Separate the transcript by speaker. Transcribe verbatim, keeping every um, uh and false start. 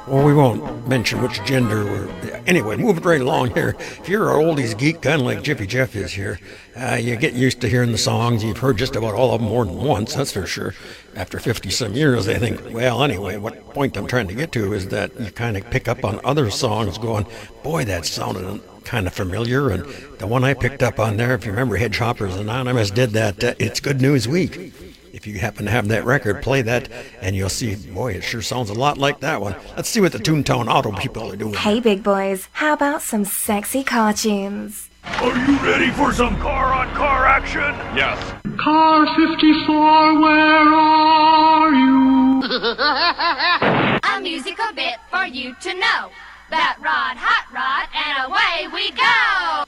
Speaker 1: Well, we won't mention which gender we're... Anyway, moving right along here. If you're an oldies geek, kind of like Jiffy Jeff is here, uh, you get used to hearing the songs. You've heard just about all of them more than once, that's for sure. After fifty-some years, I think, well, anyway, what point I'm trying to get to is that you kind of pick up on other songs going, boy, that sounded kind of familiar. And the one I picked up on there, if you remember, Hedgehoppers Anonymous did that, uh, It's Good News Week. If you happen to have that record, play that, and you'll see, boy, it sure sounds a lot like that one. Let's see what the Toontown Auto people are doing.
Speaker 2: Hey, big boys, how about some sexy car tunes?
Speaker 3: Are you ready for some car-on-car action?
Speaker 4: Yes.
Speaker 5: Car fifty-four, where are you?
Speaker 6: A musical bit for you to know. That rod, hot rod, and away we go!